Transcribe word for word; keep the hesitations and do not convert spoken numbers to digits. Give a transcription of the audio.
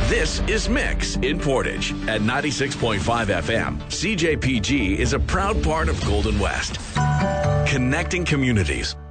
This is Mix in Portage at ninety-six point five F M. C J P G is a proud part of Golden West, connecting communities.